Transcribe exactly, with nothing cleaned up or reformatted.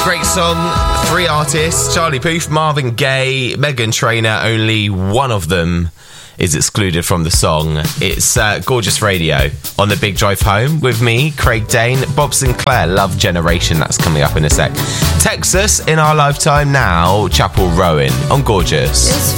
Great song, three artists, Charlie Puth, Marvin Gaye, Meghan Trainor, only one of them is excluded from the song. It's uh, Gorgeous Radio on the Big Drive Home with me, Craig Dane, Bob Sinclair, Love Generation, that's coming up in a sec. Texas in our lifetime now, Chapel Rowan on Gorgeous. It's